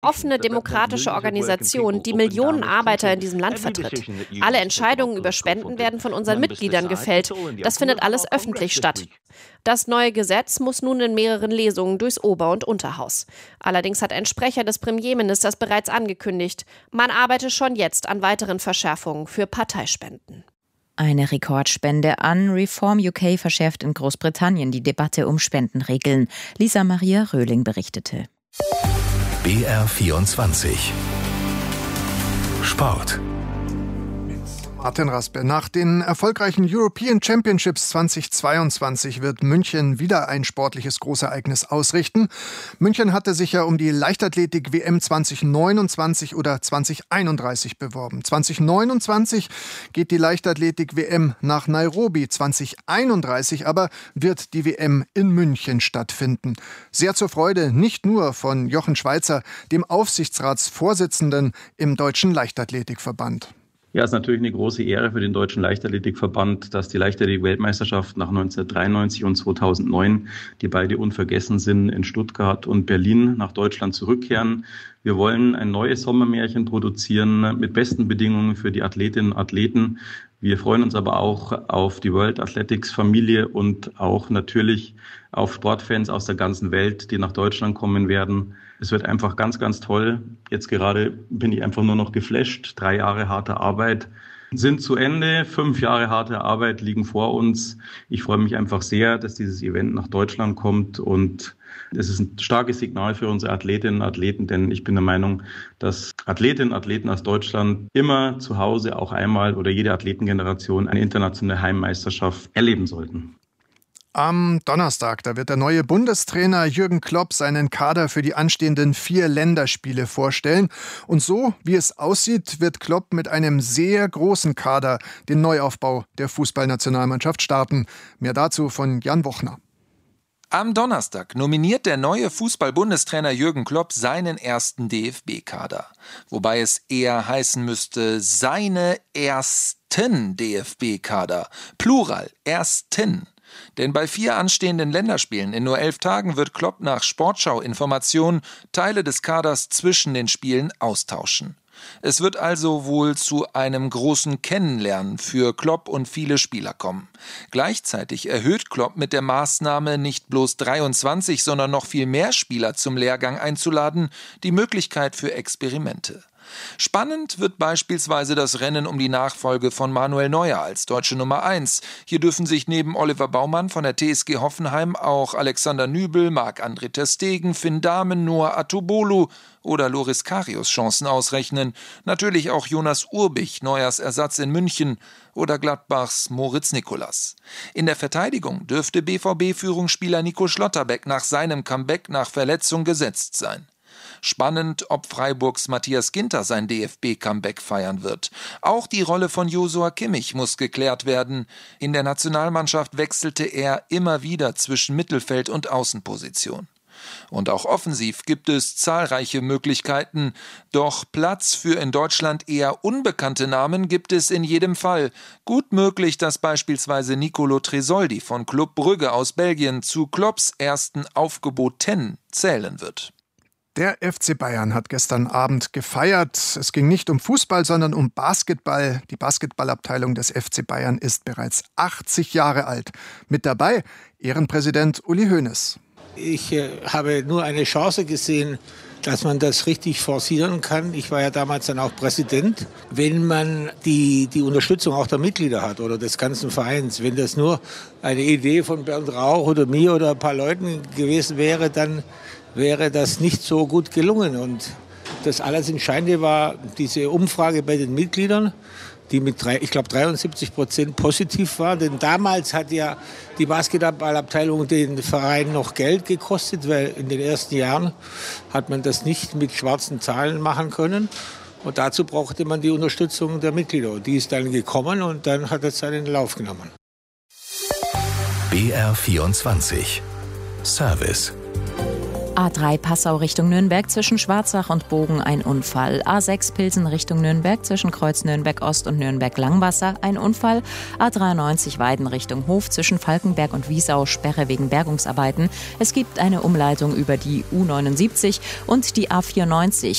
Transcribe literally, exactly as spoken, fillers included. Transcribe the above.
offene demokratische Organisation, die Millionen Arbeiter in diesem Land vertritt. Alle Entscheidungen über Spenden werden von unseren Mitgliedern gefällt. Das findet alles öffentlich statt. Das neue Gesetz muss nun in mehreren Lesungen durchs Ober- und Unterhaus. Allerdings hat ein Sprecher des Premierministers bereits angekündigt, man arbeite schon jetzt an weiteren Verschärfungen für Parteispenden. Eine Rekordspende an Reform U K verschärft in Großbritannien die Debatte um Spendenregeln. Lisa Maria Röhling berichtete. B R vierundzwanzig Sport. Martin Raspe. Nach den erfolgreichen European Championships zweitausendzweiundzwanzig wird München wieder ein sportliches Großereignis ausrichten. München hatte sich ja um die Leichtathletik-W M zweitausendneunundzwanzig oder zweitausendeinunddreißig beworben. zweitausendneunundzwanzig geht die Leichtathletik-W M nach Nairobi. zweitausendeinunddreißig aber wird die W M in München stattfinden. Sehr zur Freude nicht nur von Jochen Schweizer, dem Aufsichtsratsvorsitzenden im Deutschen Leichtathletikverband. Ja, es ist natürlich eine große Ehre für den Deutschen Leichtathletikverband, dass die Leichtathletik-Weltmeisterschaft nach neunzehnhundertdreiundneunzig und zweitausendneun, die beide unvergessen sind, in Stuttgart und Berlin nach Deutschland zurückkehren. Wir wollen ein neues Sommermärchen produzieren mit besten Bedingungen für die Athletinnen und Athleten. Wir freuen uns aber auch auf die World Athletics Familie und auch natürlich auf Sportfans aus der ganzen Welt, die nach Deutschland kommen werden. Es wird einfach ganz, ganz toll. Jetzt gerade bin ich einfach nur noch geflasht. Drei Jahre harte Arbeit sind zu Ende. Fünf Jahre harte Arbeit liegen vor uns. Ich freue mich einfach sehr, dass dieses Event nach Deutschland kommt. Und es ist ein starkes Signal für unsere Athletinnen und Athleten, denn ich bin der Meinung, dass Athletinnen und Athleten aus Deutschland immer zu Hause auch einmal oder jede Athletengeneration eine internationale Heimmeisterschaft erleben sollten. Am Donnerstag, da wird der neue Bundestrainer Jürgen Klopp seinen Kader für die anstehenden vier Länderspiele vorstellen. Und so, wie es aussieht, wird Klopp mit einem sehr großen Kader den Neuaufbau der Fußballnationalmannschaft starten. Mehr dazu von Jan Wochner. Am Donnerstag nominiert der neue Fußball-Bundestrainer Jürgen Klopp seinen ersten D F B-Kader. Wobei es eher heißen müsste, seine ersten D F B-Kader. Plural, ersten. Denn bei vier anstehenden Länderspielen in nur elf Tagen wird Klopp nach Sportschau-Informationen Teile des Kaders zwischen den Spielen austauschen. Es wird also wohl zu einem großen Kennenlernen für Klopp und viele Spieler kommen. Gleichzeitig erhöht Klopp mit der Maßnahme, nicht bloß dreiundzwanzig, sondern noch viel mehr Spieler zum Lehrgang einzuladen, die Möglichkeit für Experimente. Spannend wird beispielsweise das Rennen um die Nachfolge von Manuel Neuer als deutsche Nummer eins. Hier dürfen sich neben Oliver Baumann von der T S G Hoffenheim auch Alexander Nübel, Marc-André ter Stegen, Finn Dahmen, Noah Atubolu oder Loris Karius Chancen ausrechnen. Natürlich auch Jonas Urbich, Neuers Ersatz in München, oder Gladbachs Moritz Nicolas. In der Verteidigung dürfte B V B-Führungsspieler Nico Schlotterbeck nach seinem Comeback nach Verletzung gesetzt sein. Spannend, ob Freiburgs Matthias Ginter sein D F B-Comeback feiern wird. Auch die Rolle von Joshua Kimmich muss geklärt werden. In der Nationalmannschaft wechselte er immer wieder zwischen Mittelfeld und Außenposition. Und auch offensiv gibt es zahlreiche Möglichkeiten. Doch Platz für in Deutschland eher unbekannte Namen gibt es in jedem Fall. Gut möglich, dass beispielsweise Nicolo Tresoldi von Club Brügge aus Belgien zu Klopps ersten Aufgeboten zählen wird. Der F C Bayern hat gestern Abend gefeiert. Es ging nicht um Fußball, sondern um Basketball. Die Basketballabteilung des F C Bayern ist bereits achtzig Jahre alt. Mit dabei Ehrenpräsident Uli Hoeneß. Ich äh, habe nur eine Chance gesehen, dass man das richtig forcieren kann. Ich war ja damals dann auch Präsident. Wenn man die, die Unterstützung auch der Mitglieder hat oder des ganzen Vereins, wenn das nur eine Idee von Bernd Rauch oder mir oder ein paar Leuten gewesen wäre, dann wäre das nicht so gut gelungen. Und das alles Entscheidende war diese Umfrage bei den Mitgliedern, die mit, drei, ich glaube, dreiundsiebzig Prozent positiv war. Denn damals hat ja die Basketballabteilung den Verein noch Geld gekostet, weil in den ersten Jahren hat man das nicht mit schwarzen Zahlen machen können. Und dazu brauchte man die Unterstützung der Mitglieder. Und die ist dann gekommen und dann hat es seinen Lauf genommen. B R vierundzwanzig Service A drei Passau Richtung Nürnberg zwischen Schwarzach und Bogen ein Unfall. A sechs Pilsen Richtung Nürnberg zwischen Kreuz Nürnberg Ost und Nürnberg Langwasser ein Unfall. A dreiundneunzig Weiden Richtung Hof zwischen Falkenberg und Wiesau Sperre wegen Bergungsarbeiten. Es gibt eine Umleitung über die U neunundsiebzig und die A vierundneunzig